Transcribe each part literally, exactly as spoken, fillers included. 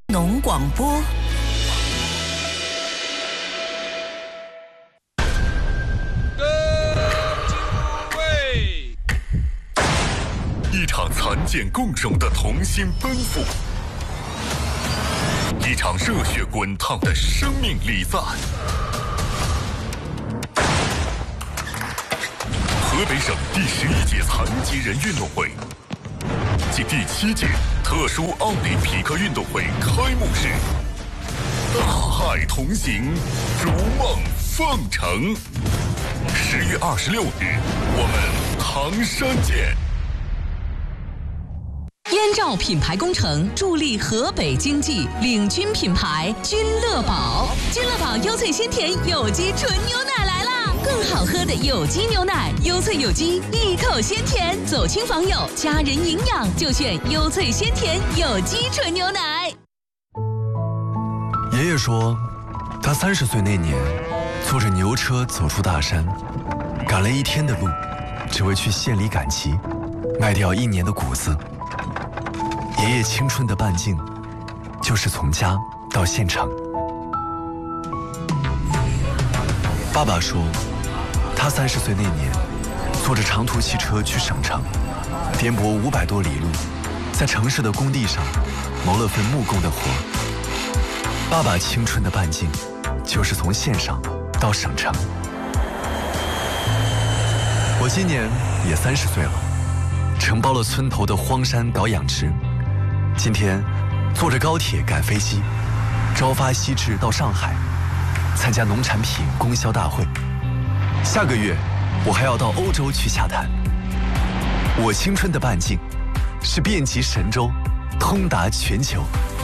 农广播。 一场残剑共手的同心奔赴，一场热血滚烫的生命礼赞。河北省第十一届残疾人运动会暨第七届特殊奥林匹克运动会开幕式，大爱同行，如梦奉承。十月二十六日，我们唐山见。 燕赵品牌工程助力河北经济，领军品牌君乐宝。君乐宝优萃鲜甜有机纯牛奶来啦！更好喝的有机牛奶，优萃有机，一口鲜甜。走亲访友，家人营养就选优萃鲜甜有机纯牛奶。 爷爷说，他三十岁那年，坐着牛车走出大山，赶了一天的路，只为去县里赶集，卖掉一年的谷子。爷爷青春的半径，就是从家到县城。爸爸说，他三十岁那年，坐着长途汽车去省城，颠簸五百多里路，在城市的工地上谋了份木工的活。爸爸青春的半径，就是从县上到省城。我今年也三十岁了，承包了村头的荒山搞养殖。今天坐着高铁赶飞机，朝发夕至到上海，参加农产品供销大会。下个月我还要到欧洲去洽谈。我青春的半径是遍及神州，通达全球。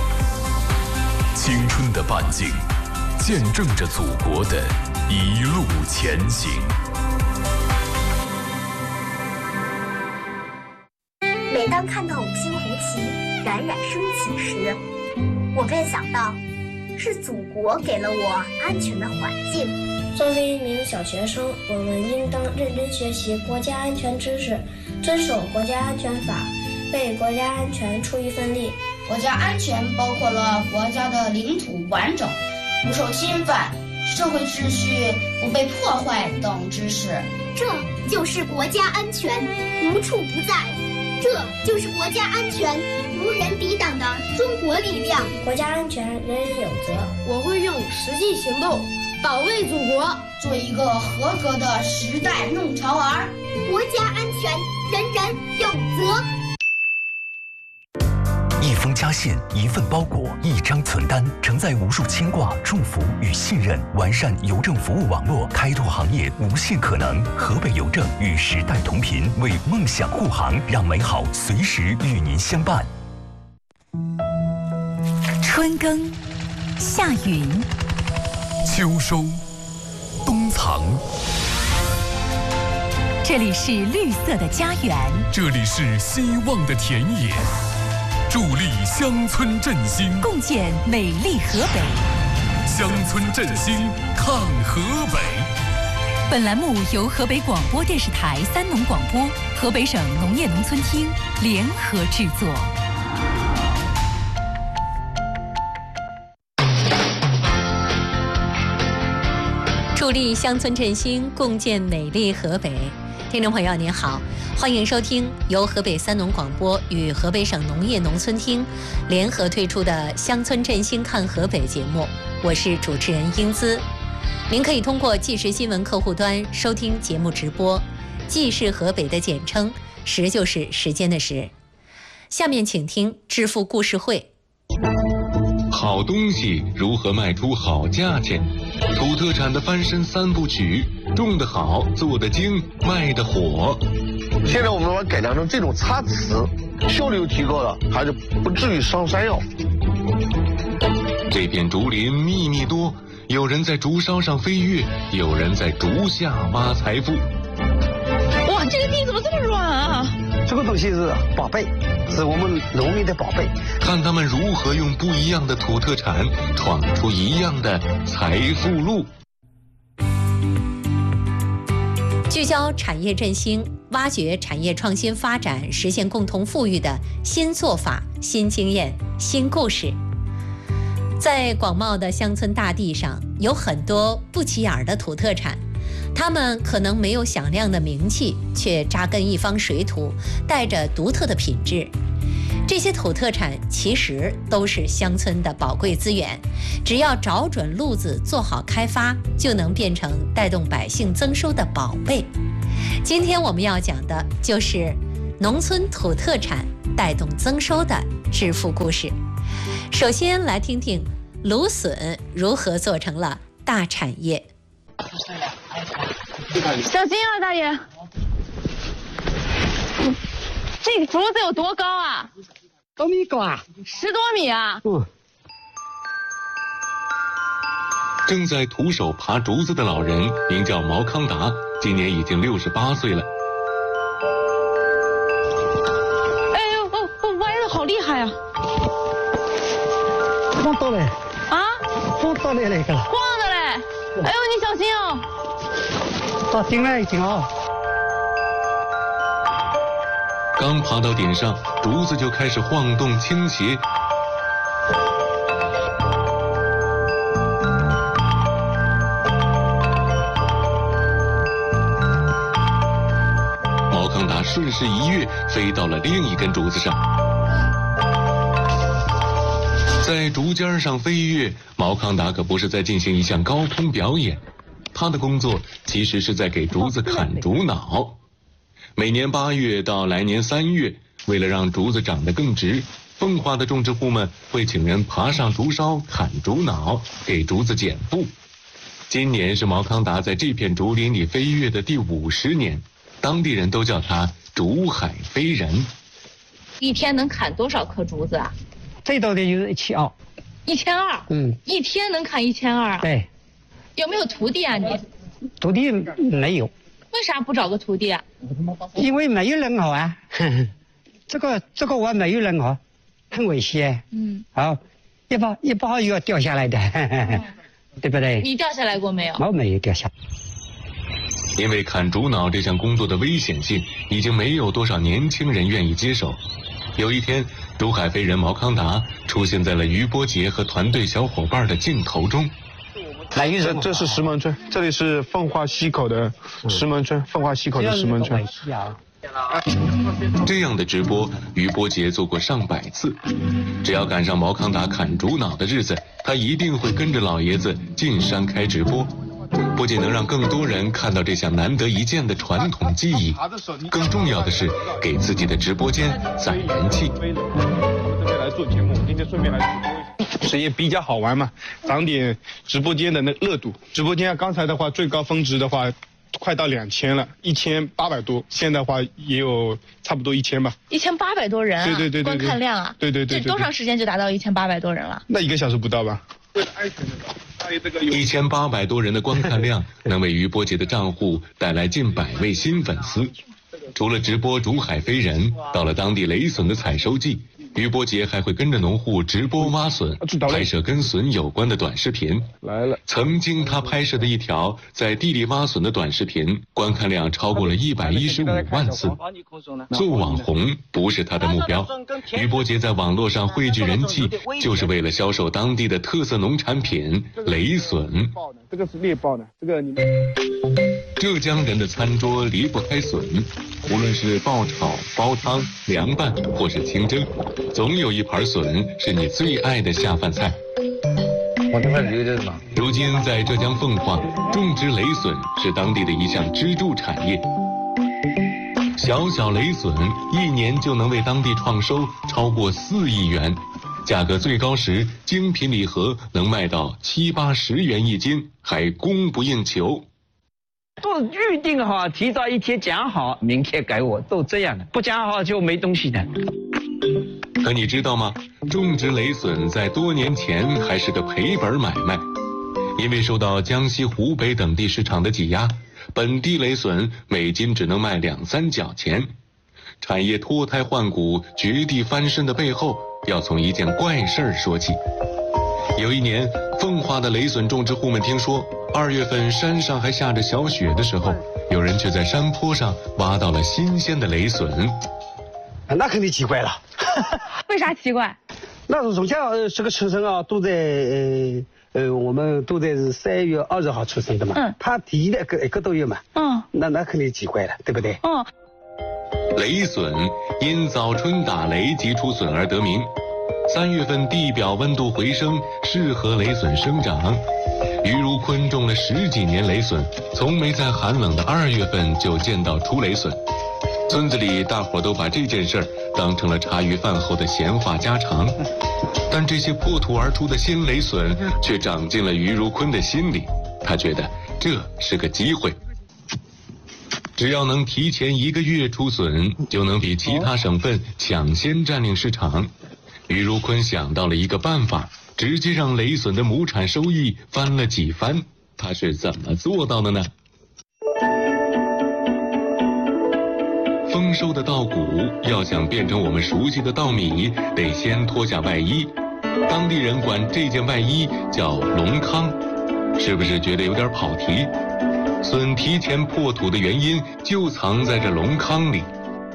青春的半径，见证着祖国的一路前行。 每当看到五星红旗冉冉升起时，我便想到，是祖国给了我安全的环境。 作为一名小学生，我们应当认真学习国家安全知识，遵守国家安全法，为国家安全出一份力。 国家安全包括了国家的领土完整、不受侵犯、社会秩序不被破坏等知识。 这就是国家安全，无处不在。这就是国家安全无人抵挡的中国力量。 国家安全人人有责， 我会用实际行动保卫祖国， 做一个合格的时代弄潮儿。 国家安全人人有责。 一封家信，一份包裹，一张存单，承载无数牵挂、祝福与信任。完善邮政服务网络，开拓行业无限可能。河北邮政与时代同频，为梦想护航，让美好随时与您相伴。 春耕，夏耘， 秋收，冬藏。 这里是绿色的家园， 这里是希望的田野。助力乡村振兴， 共建美丽河北。 乡村振兴看河北。 本栏目由河北广播电视台三农广播、河北省农业农村厅联合制作。助力乡村振兴，共建美丽河北。听众朋友您好，欢迎收听由河北三农广播与河北省农业农村厅联合推出的乡村振兴看河北节目，我是主持人英姿。您可以通过即时新闻客户端收听节目直播，即是河北的简称，时就是时间的时。下面请听致富故事会。 好东西如何卖出好价钱？土特产的翻身三部曲，种得好，做得精，卖得火。 现在我们把它改良成这种插词，效率又提高了，还是不至于伤山药。 这片竹林密密多，有人在竹梢上飞跃，有人在竹下挖财富。 哇，这个地怎么这么软啊？ 这个东西是宝贝，是我们农民的宝贝。 看他们如何用不一样的土特产闯出一样的财富路。 聚焦产业振兴，挖掘产业创新发展，实现共同富裕的新做法、新经验、新故事。 在广袤的乡村大地上，有很多不起眼的土特产，它们可能没有响亮的名气，却扎根一方水土，带着独特的品质。这些土特产其实都是乡村的宝贵资源，只要找准路子，做好开发，就能变成带动百姓增收的宝贝。今天我们要讲的就是农村土特产带动增收的致富故事。首先来听听芦笋如何做成了大产业。 小心啊，大爷！这个竹子有多高啊？ 多米高啊？ 十多米啊！ 嗯。 正在徒手爬竹子的老人名叫毛康达，今年已经六十八岁了。 哎呦，哦哦，歪的好厉害啊！ 晃到嘞！ 啊？ 晃到嘞那个了。 晃的嘞！哎呦，你小心哦！ 到顶了已经哦。 刚爬到顶上，竹子就开始晃动倾斜。毛康达顺势一跃，飞到了另一根竹子上。在竹尖上飞跃，毛康达可不是在进行一项高空表演，他的工作其实是在给竹子砍竹脑。每年八月到来年三月，为了让竹子长得更直，奉化的种植户们会请人爬上竹梢砍竹脑，给竹子减负。今年是毛康达在这片竹林里飞跃的第五十年，当地人都叫他竹海飞人。 一天能砍多少棵竹子啊？ 最多的就是一千二。 一千二？嗯。一天能砍一千二啊？ 对。 有没有徒弟啊你？ 徒弟没有。 为啥不找个徒弟啊？ 因为没有人好啊，这个这个我没有人好，很危险。嗯，好，一把一把又要掉下来的，嗯、对不对？ 你掉下来过没有？ 我没有掉下。 因为砍竹脑这项工作的危险性，已经没有多少年轻人愿意接手。有一天，竹海飞人毛康达出现在了于波杰和团队小伙伴的镜头中。 这这是石门村，这里是奉化西口的石门村，奉化西口的石门村。 这样的直播，于波杰做过上百次。只要赶上毛康达砍竹脑的日子，他一定会跟着老爷子进山开直播。不仅能让更多人看到这项难得一见的传统技艺，更重要的是给自己的直播间攒人气。 我们这边来做节目，今天顺便来直播一下。这也比较好玩嘛，涨点直播间的那热度。直播间刚才的话，最高峰值的话，快到两千了，一千八百多。现在的话也有差不多一千吧。 一千八百多人啊！ 对对对对， 观看量啊！ 对对对， 这多长时间就达到一千八百多人了？ 那一个小时不到吧？为了安全的，还有这个一千八百多人的观看量，能为于波杰的账户带来近百位新粉丝。除了直播竹海飞人，到了当地雷笋的采收季，于波杰还会跟着农户直播挖笋，拍摄跟笋有关的短视频。 来了， 曾经他拍摄的一条在地里挖笋的短视频，观看量超过了一百一十五万次。做网红不是他的目标，于波杰在网络上汇聚人气，就是为了销售当地的特色农产品雷笋。 这个是猎豹的，这个你们。 浙江人的餐桌离不开笋，无论是爆炒、煲汤、凉拌或是清蒸，总有一盘笋是你最爱的下饭菜。 我这块留着呢。 如今在浙江奉化，种植雷笋是当地的一项支柱产业。小小雷笋一年就能为当地创收超过四亿元，价格最高时精品礼盒能卖到七八十元一斤，还供不应求。 都预定好，提早一天讲好，明天给我，都这样的，不讲好就没东西的。 可你知道吗？种植雷笋在多年前还是个赔本买卖，因为受到江西、湖北等地市场的挤压，本地雷笋每斤只能卖两三角钱。产业脱胎换骨、绝地翻身的背后，要从一件怪事儿说起。有一年，奉化的雷笋种植户们听说，二月份山上还下着小雪的时候，有人却在山坡上挖到了新鲜的雷笋。 那肯定奇怪了。 为啥奇怪？ 那时候从家呃这个出生啊，都在呃呃我们都在是三月二十号出生的嘛。嗯。他第一的一个一个多月嘛。嗯。那那肯定奇怪了，对不对？ 嗯。雷笋因早春打雷即出笋而得名。三月份地表温度回升，适合雷笋生长。于如坤种了十几年雷笋，从没在寒冷的二月份就见到出雷笋。村子里大伙都把这件事儿当成了茶余饭后的闲话家常，但这些破土而出的鲜雷笋却长进了于如坤的心里。他觉得这是个机会，只要能提前一个月出笋，就能比其他省份抢先占领市场。于如坤想到了一个办法，直接让雷笋的亩产收益翻了几番。他是怎么做到的呢？丰收的稻谷要想变成我们熟悉的稻米，得先脱下外衣。当地人管这件外衣叫龙糠，是不是觉得有点跑题？笋提前破土的原因就藏在这龙糠里。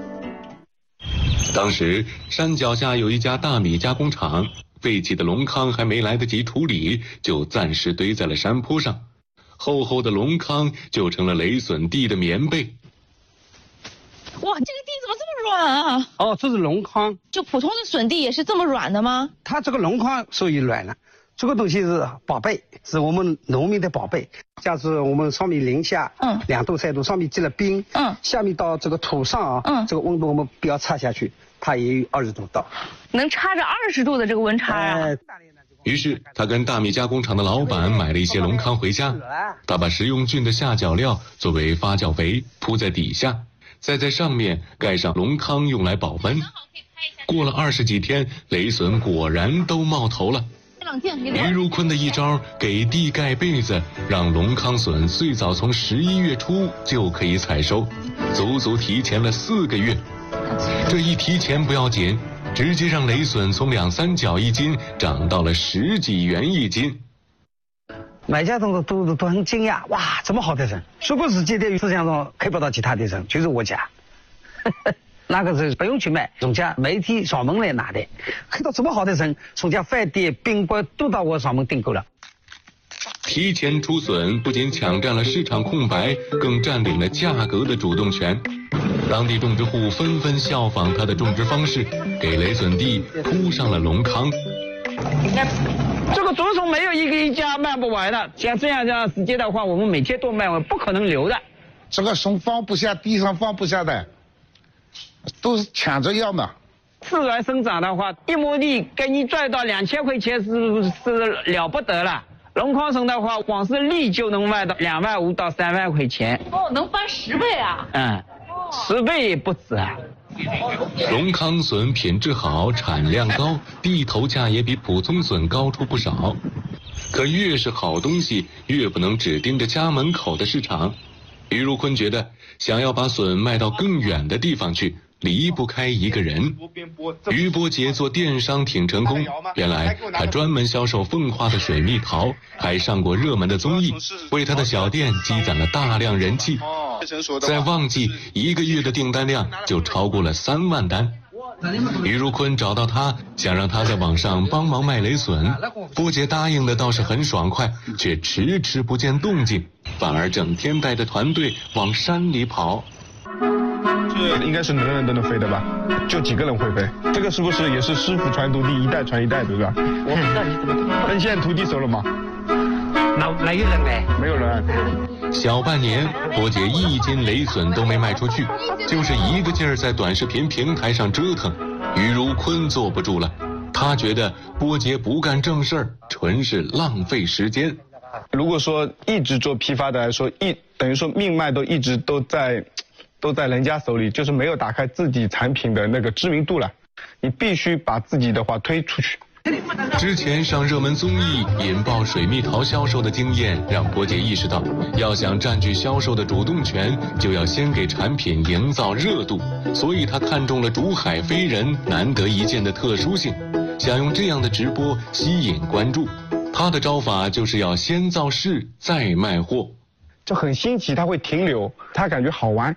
当时山脚下有一家大米加工厂，废弃的龙糠还没来得及处理，就暂时堆在了山坡上。厚厚的龙糠就成了雷笋地的棉被。 哇，这个地怎么这么软啊？ 哦，这是龙糠。 就普通的笋地也是这么软的吗？ 它这个龙糠属于软了，这个东西是宝贝，是我们农民的宝贝。假使我们上面零下嗯两度三度，上面结了冰，嗯，下面到这个土上啊，嗯，这个温度我们不要插下去，它也有二十度到。 能插着二十度的这个温差啊？呃于是他跟大米加工厂的老板买了一些龙糠回家，他把食用菌的下脚料作为发酵肥铺在底下，再在上面盖上龙糠用来保温。过了二十几天，雷笋果然都冒头了。于如坤的一招给地盖被子，让龙糠笋最早从十一月初就可以采收，足足提前了四个月。这一提前不要紧，直接让雷笋从两三角一斤涨到了十几元一斤。 买家都都都都很惊讶，哇，这么好的人，如果是接待市场上看不到其他的人，就是我家。那个是不用去买，从家媒体上门来拿的，看到这么好的人，从家饭店、宾馆都到我上门订购了。 提前出笋不仅抢占了市场空白，更占领了价格的主动权。当地种植户纷纷效仿他的种植方式，给雷笋地铺上了龙糠。 这个竹笋没有一个一家卖不完的，像这样这样时间的话，我们每天都卖完，不可能留的。 这个笋放不下，地上放不下的，都是抢着要嘛。 自然生长的话，一亩地给你赚到两千块钱是是了不得了。龙糠笋的话，光是粒就能卖到两万五到三万块钱。 哦，能翻十倍啊！ 嗯，十倍也不止啊。 龙糠笋品质好，产量高，地头价也比普通笋高出不少。可越是好东西，越不能只盯着家门口的市场。于如坤觉得，想要把笋卖到更远的地方去，离不开一个人。于波杰做电商挺成功，原来他专门销售凤花的水蜜桃，还上过热门的综艺，为他的小店积攒了大量人气。在旺季，一个月的订单量就超过了三万单。于如坤找到他，想让他在网上帮忙卖雷笋，波杰答应的倒是很爽快，却迟迟不见动静，反而整天带着团队往山里跑。 这应该是人人都能飞的吧？就几个人会飞？这个是不是也是师傅传徒弟，一代传一代，对吧？ 我不知道你怎么懂。 那你现在徒弟收了吗？ 哪哪有人来？ 没有人。 小半年，波姐一斤雷笋都没卖出去，就是一个劲儿在短视频平台上折腾。于如坤坐不住了，他觉得波姐不干正事儿，纯是浪费时间。 如果说一直做批发的来说，一等于说命脉都一直都在都在人家手里，就是没有打开自己产品的那个知名度了。你必须把自己的话推出去。 之前上热门综艺引爆水蜜桃销售的经验，让波姐意识到，要想占据销售的主动权，就要先给产品营造热度。所以他看中了竹海飞人难得一见的特殊性，想用这样的直播吸引关注。他的招法就是要先造势再卖货。 就很新奇，他会停留，他感觉好玩，他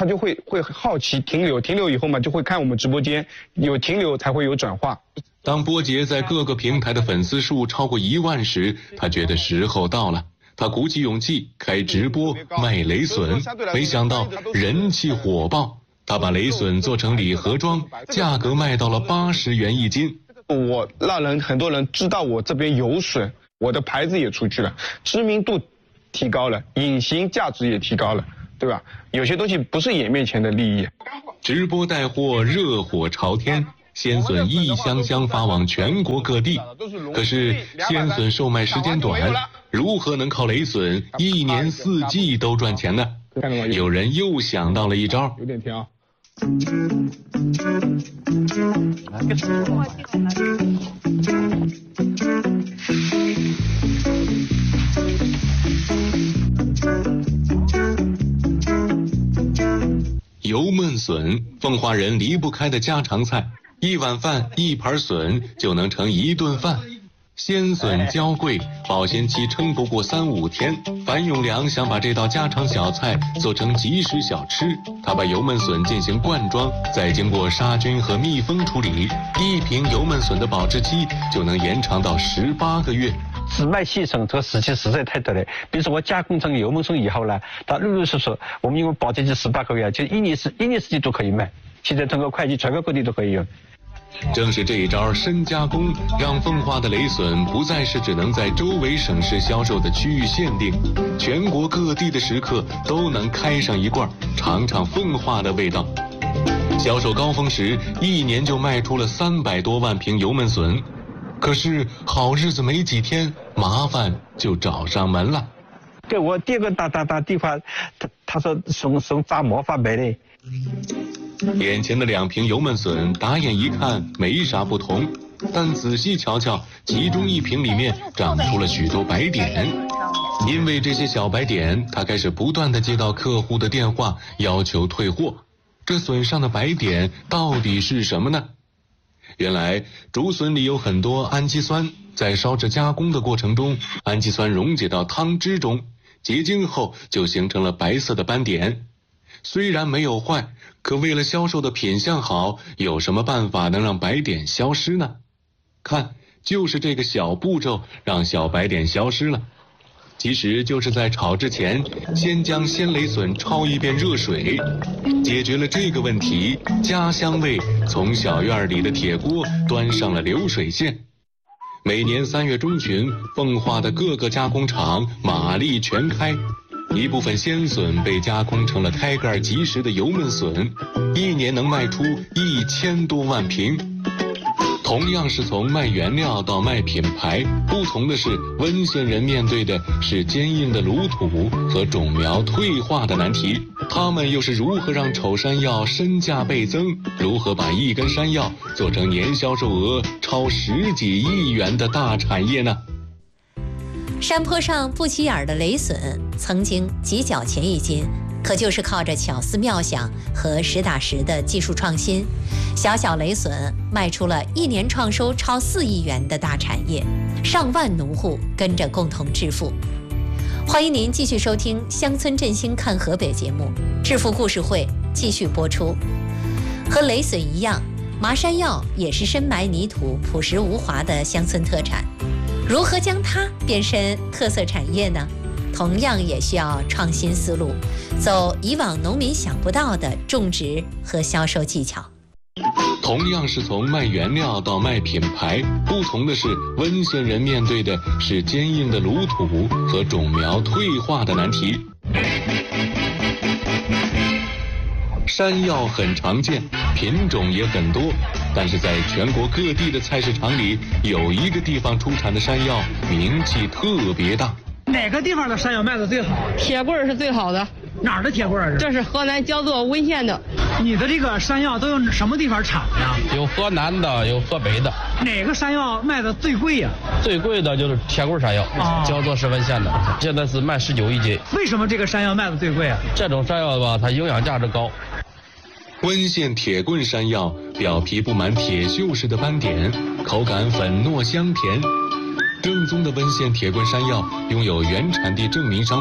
他就会会好奇停留，停留以后嘛，就会看我们直播间，有停留才会有转化。 当波杰在各个平台的粉丝数超过一万时，他觉得时候到了。他鼓起勇气开直播卖雷笋，没想到人气火爆。他把雷笋做成礼盒装，价格卖到了八十元一斤。 我让人很多人知道我这边有笋，我的牌子也出去了，知名度提高了，隐形价值也提高了，对吧？有些东西不是眼面前的利益。 直播带货热火朝天，鲜笋一箱箱发往全国各地。可是鲜笋售卖时间短，如何能靠雷笋一年四季都赚钱呢？有人又想到了一招， 有点甜啊。 油焖笋，奉化人离不开的家常菜，一碗饭一盘笋就能成一顿饭。鲜笋娇贵，保鲜期撑不过三五天。樊永良想把这道家常小菜做成即食小吃，他把油焖笋进行灌装，再经过杀菌和密封处理，一瓶油焖笋的保质期就能延长到十八个月。 只卖细笋这个时期实在太短了。比如说我加工成油焖笋以后呢，它陆陆续续，我们因为保质期十八个月，就一年四一年四季都可以卖。现在通过快递全国各地都可以用。 正是这一招深加工，让奉化的雷笋不再是只能在周围省市销售的区域限定，全国各地的食客都能开上一罐，尝尝奉化的味道。销售高峰时，一年就卖出了三百多万瓶油焖笋。可是好日子没几天，麻烦就找上门了。 给我第二个打打打电话，他他说送送炸魔法梅的。 眼前的两瓶油焖笋打眼一看没啥不同，但仔细瞧瞧，其中一瓶里面长出了许多白点。因为这些小白点，他开始不断地接到客户的电话，要求退货。这笋上的白点到底是什么呢？原来竹笋里有很多氨基酸，在烧制加工的过程中，氨基酸溶解到汤汁中，结晶后就形成了白色的斑点。虽然没有坏，可为了销售的品相好，有什么办法能让白点消失呢？看，就是这个小步骤让小白点消失了。其实就是在炒之前，先将鲜雷笋焯一遍热水，解决了这个问题，家乡味从小院里的铁锅端上了流水线。每年三月中旬，奉化的各个加工厂马力全开，一部分鲜笋被加工成了开盖即食的油焖笋，一年能卖出一千多万瓶。同样是从卖原料到卖品牌，不同的是，温县人面对的是坚硬的卤土和种苗退化的难题。他们又是如何让丑山药身价倍增？如何把一根山药做成年销售额超十几亿元的大产业呢？ 山坡上不起眼的雷笋，曾经几角钱一斤，可就是靠着巧思妙想和实打实的技术创新，小小雷笋卖出了一年创收超四亿元的大产业，上万农户跟着共同致富。欢迎您继续收听《乡村振兴看河北》节目，致富故事会继续播出。和雷笋一样，麻山药也是深埋泥土、朴实无华的乡村特产。如何将它变身特色产业呢？同样也需要创新思路，走以往农民想不到的种植和销售技巧。 同样是从卖原料到卖品牌，不同的是，温县人面对的是坚硬的卤土和种苗退化的难题。山药很常见，品种也很多，但是在全国各地的菜市场里，有一个地方出产的山药名气特别大。 哪个地方的山药卖的最好？ 铁棍是最好的。 哪儿的铁棍儿？ 这是河南焦作温县的。 你的这个山药都用什么地方产的呀？ 有河南的，有河北的。 哪个山药卖的最贵呀？ 最贵的就是铁棍山药，哦、焦作是温县的，现在是卖十九一斤。 为什么这个山药卖的最贵啊？ 这种山药吧，它营养价值高。 温县铁棍山药表皮布满铁锈似的斑点，口感粉糯香甜。正宗的温县铁棍山药拥有原产地证明商标，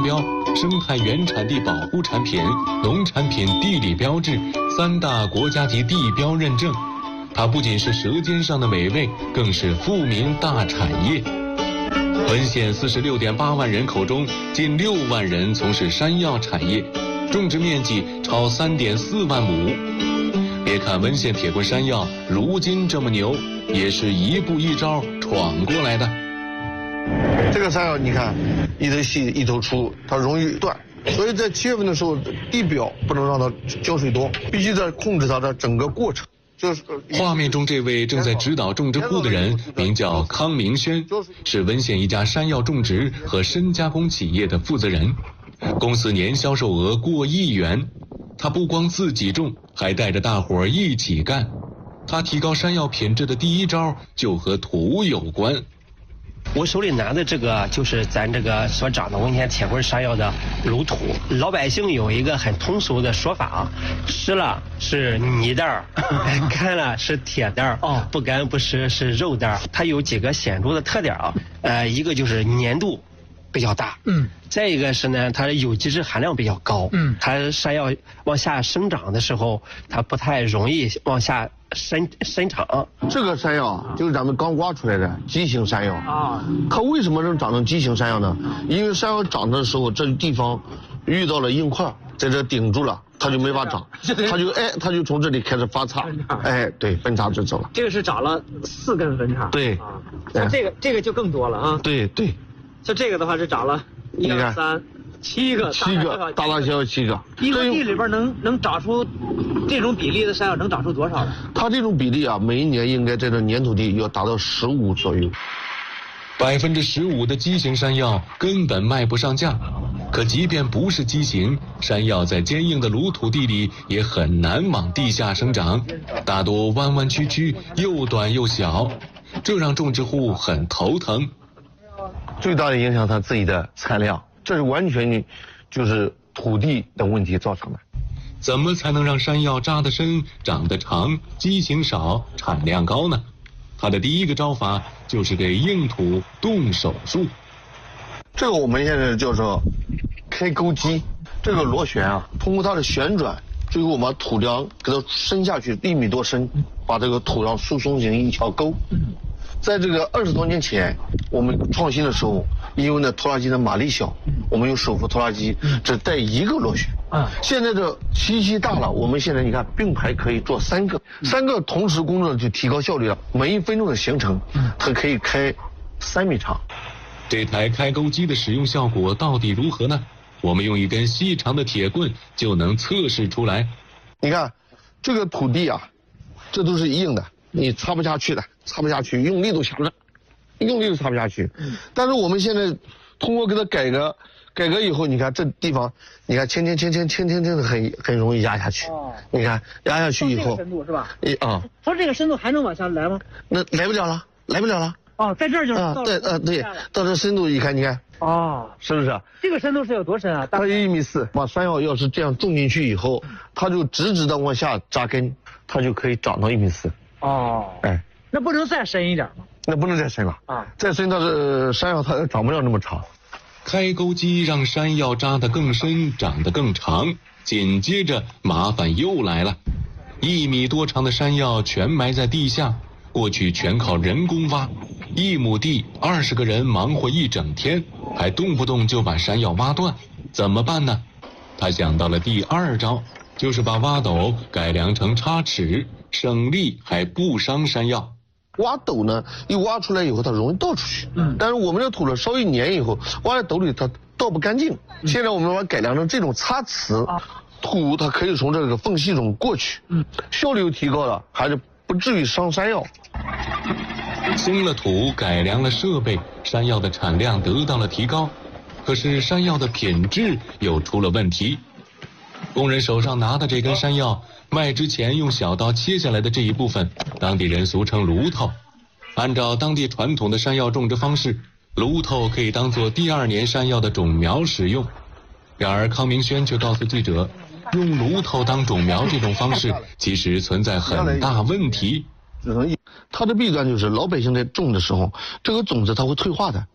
生态原产地保护产品、农产品地理标志三大国家级地标认证。它不仅是舌尖上的美味，更是富民大产业。温县四十六点八万人口中，近六万人从事山药产业，种植面积超三点四万亩。别看温县铁棍山药如今这么牛，也是一步一招闯过来的。 这个山药你看，一头细一头粗，它容易断，所以在七月份的时候，地表不能让它浇水多，必须在控制它的整个过程。就是画面中这位正在指导种植户的人名叫康明轩，是温县一家山药种植和深加工企业的负责人，公司年销售额过亿元。他不光自己种，还带着大伙儿一起干。他提高山药品质的第一招就和土有关。 我手里拿的这个就是咱这个所长的温县铁棍山药的卤土。老百姓有一个很通俗的说法啊，湿了是泥蛋儿，干了是铁蛋儿，哦，不干不湿是肉蛋儿。它有几个显著的特点啊，呃，一个就是粘度比较大，嗯，再一个是呢，它的有机质含量比较高，嗯，它山药往下生长的时候，它不太容易往下伸伸长。 这个山药就是咱们刚挖出来的畸形山药啊。它为什么能长成畸形山药呢？因为山药长的时候，这地方遇到了硬块，在这顶住了，它就没法长，它就哎，它就从这里开始发芽，哎，对，分叉就走了。 这个是长了四根分叉。 对， 像这个这个就更多了啊。 对对。 像这个的话是长了一二三七个， 七个大大小小七个。 一个地里边能能长出这种比例的山药能长出多少呢？ 它这种比例啊，每一年应该在这粘土地要达到十五左右。 百分之十五的畸形山药根本卖不上价，可即便不是畸形，山药在坚硬的卤土地里也很难往地下生长，大多弯弯曲曲，又短又小，这让种植户很头疼。 最大的影响它自己的产量，这是完全就是土地的问题造成的。 怎么才能让山药扎得深、长得长、畸形少、产量高呢？它的第一个招法就是给硬土动手术。 这个我们现在叫做开沟机，这个螺旋啊，通过它的旋转，最后我们把土壤给它伸下去一米多深，把这个土壤输送成一条沟。在这个二十多年前，我们创新的时候，因为呢拖拉机的马力小，我们用手扶拖拉机只带一个螺旋。啊，现在这机器大了，我们现在你看并排可以做三个，三个同时工作就提高效率了。每一分钟的行程，它可以开三米长。 这台开沟机的使用效果到底如何呢？我们用一根细长的铁棍就能测试出来。 你看，这个土地啊，这都是硬的。你擦不下去的，擦不下去，用力都下不上，用力都擦不下去。但是我们现在通过给它改革，改革以后，你看这地方，你看轻轻轻轻轻轻轻的很很容易压下去。哦，你看压下去以后， 深度是吧？ 一啊， 它这个深度还能往下来吗？ 那来不了了，来不了了。 哦，在这儿就是啊，对啊对，到这深度一看，你看。哦，是不是？ 这个深度是有多深啊？ 它一米四。把山药要是这样种进去以后，它就直直的往下扎根，它就可以长到一米四。哦，哎， 那不能再深一点吗？ 那不能再深了啊！再深，它的山药它长不了那么长。 开沟机让山药扎得更深，长得更长。紧接着麻烦又来了，一米多长的山药全埋在地下，过去全靠人工挖，一亩地二十个人忙活一整天，还动不动就把山药挖断，怎么办呢？他想到了第二招，就是把挖斗改良成插齿。省力还不伤山药。 挖斗呢，一挖出来以后它容易倒出去，嗯，但是我们的土呢稍微粘以后，挖在斗里它倒不干净。嗯、现在我们把它改良成这种插齿，啊、土它可以从这个缝隙中过去，嗯，效率又提高了，还是不至于伤山药。 松了土，改良了设备，山药的产量得到了提高，可是山药的品质又出了问题。工人手上拿的这根山药，卖之前用小刀切下来的这一部分，当地人俗称炉头。按照当地传统的山药种植方式，炉头可以当做第二年山药的种苗使用。然而康明轩却告诉记者，用炉头当种苗这种方式其实存在很大问题。 它的弊端就是老百姓在种的时候，这个种子它会退化的。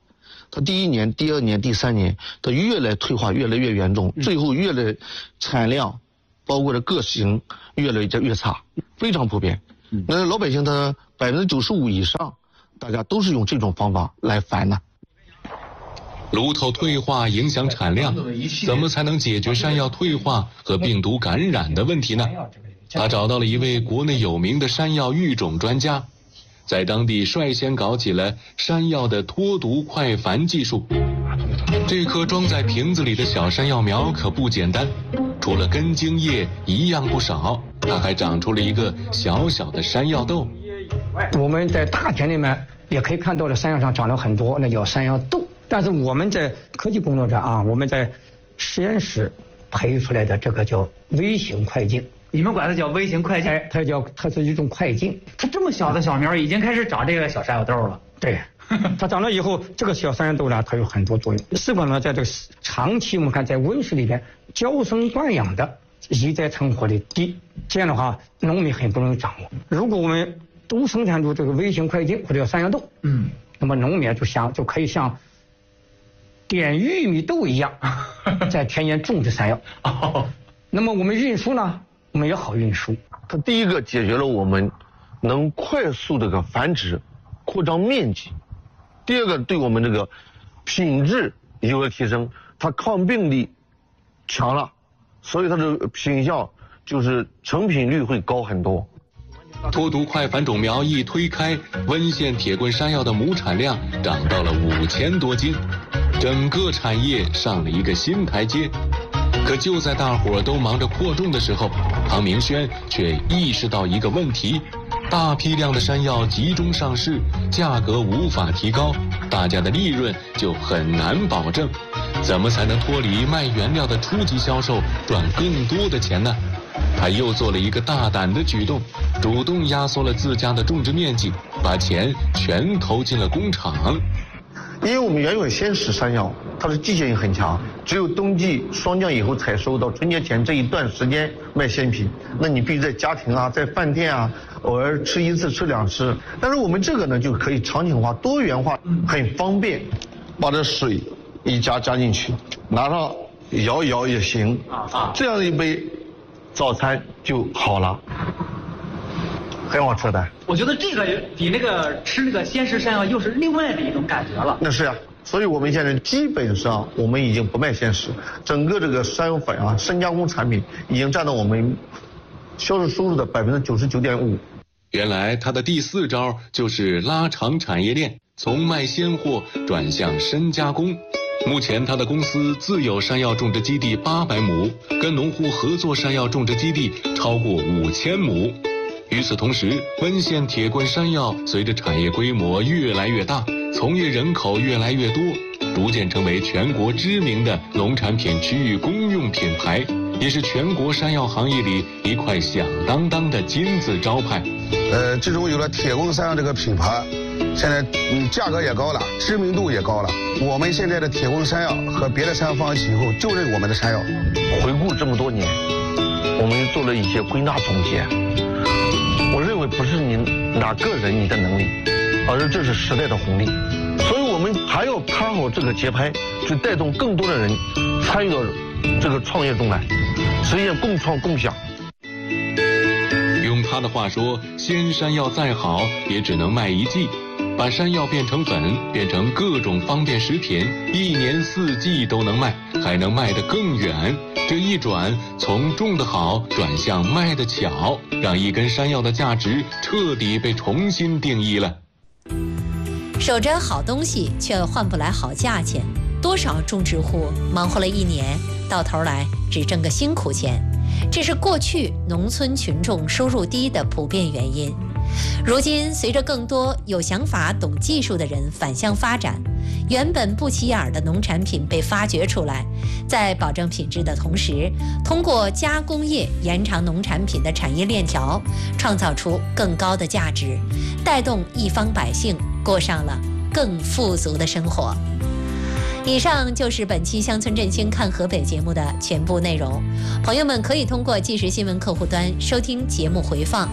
它第一年、第二年、第三年，它越来退化越来越严重，最后越来产量，包括的个性越来越差，非常普遍。那老百姓他百分之九十五以上，大家都是用这种方法来繁的。 炉头退化影响产量，怎么才能解决山药退化和病毒感染的问题呢？他找到了一位国内有名的山药育种专家，在当地率先搞起了山药的脱毒快繁技术。这颗装在瓶子里的小山药苗可不简单，除了根茎叶一样不少，它还长出了一个小小的山药豆。 我们在大田里面也可以看到了，山药上长了很多，那叫山药豆。但是我们在科技工作者啊，我们在实验室培育出来的这个叫微型快茎。 你们管它叫微型快茎？ 哎，它叫它是一种快茎。 它这么小的小苗已经开始长这个小山药豆了。 对，它长了以后，这个小山药豆呢，它有很多作用。是否呢，在这个长期我们看在温室里边娇生惯养的，一再成活的低，这样的话农民很不容易掌握。如果我们都生产出这个微型快茎或者叫山药豆，嗯，那么农民就像就可以像点玉米豆一样，在田间种植山药。哦，那么我们运输呢，我们也好运输。 它第一个解决了我们能快速这个繁殖、扩张面积；第二个对我们这个品质有了提升，它抗病力强了，所以它的品相就是成品率会高很多。 脱毒快繁种苗一推开，温县铁棍山药的亩产量涨到了五千多斤，整个产业上了一个新台阶。可就在大伙儿都忙着扩种的时候，唐明轩却意识到一个问题：大批量的山药集中上市，价格无法提高，大家的利润就很难保证。怎么才能脱离卖原料的初级销售，赚更多的钱呢？他又做了一个大胆的举动，主动压缩了自家的种植面积，把钱全投进了工厂。 因为我们原有鲜食山药，它的季节性很强，只有冬季霜降以后采收到春节前这一段时间卖鲜品，那你必须在家庭啊，在饭店啊，偶尔吃一次吃两次。但是我们这个呢，就可以场景化、多元化，很方便，把这水一加加进去，拿上摇一摇也行，这样一杯早餐就好了，很好吃的。 我觉得这个比那个吃那个鲜食山药又是另外的一种感觉了。 那是呀、啊，所以我们现在基本上我们已经不卖鲜食，整个这个山药粉啊，深加工产品已经占到我们销售收入的百分之九十九点五。 原来他的第四招就是拉长产业链，从卖鲜货转向深加工。目前他的公司自有山药种植基地八百亩，跟农户合作山药种植基地超过五千亩。与此同时，温县铁棍山药随着产业规模越来越大，从业人口越来越多，逐渐成为全国知名的农产品区域公用品牌，也是全国山药行业里一块响当当的金字招牌。 呃，自从有了铁棍山药这个品牌，现在嗯价格也高了，知名度也高了。我们现在的铁棍山药和别的山药放一起以后，就认我们的山药。 回顾这么多年，我们做了一些归纳总结。我认为不是你哪个人你的能力，而是这是时代的红利。所以我们还要看好这个节拍，去带动更多的人参与到这个创业中来，实现共创共享。 用他的话说，鲜山药再好也只能卖一季，把山药变成粉，变成各种方便食品，一年四季都能卖，还能卖得更远。这一转，从种得好转向卖得巧，让一根山药的价值彻底被重新定义了。 守着好东西却换不来好价钱，多少种植户忙活了一年，到头来只挣个辛苦钱，这是过去农村群众收入低的普遍原因。如今随着更多有想法懂技术的人反向发展，原本不起眼的农产品被发掘出来，在保证品质的同时，通过加工业延长农产品的产业链条，创造出更高的价值，带动一方百姓过上了更富足的生活。以上就是本期乡村振兴看河北节目的全部内容，朋友们可以通过即时新闻客户端收听节目回放，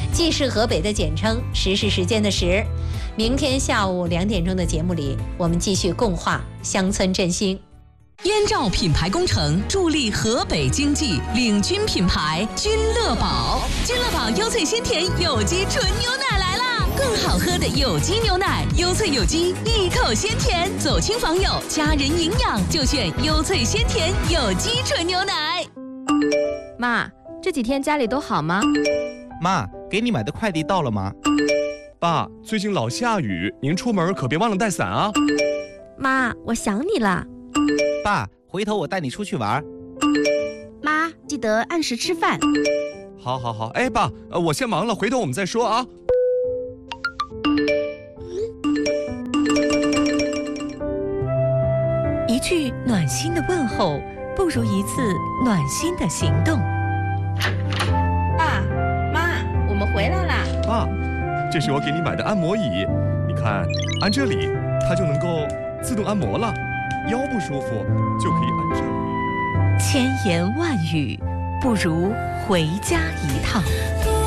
既是河北的简称，时是时间的时。明天下午两点钟的节目里，我们继续共话乡村振兴。 燕赵品牌工程助力河北经济，领军品牌君乐宝。君乐宝优萃鲜甜有机纯牛奶来啦！更好喝的有机牛奶，优萃有机，一口鲜甜，走亲访友，家人营养就选优萃鲜甜有机纯牛奶。 妈，这几天家里都好吗？ 妈，给你买的快递到了吗？ 爸，最近老下雨，您出门可别忘了带伞啊。 妈，我想你了。 爸，回头我带你出去玩。 妈，记得按时吃饭。 好好好，哎，爸，呃，我先忙了，回头我们再说啊。 一句暖心的问候，不如一次暖心的行动。 爸妈，我们回来啦。 爸，这是我给你买的按摩椅，你看，按这里，它就能够自动按摩了。腰不舒服就可以按这里。 千言万语不如回家一趟。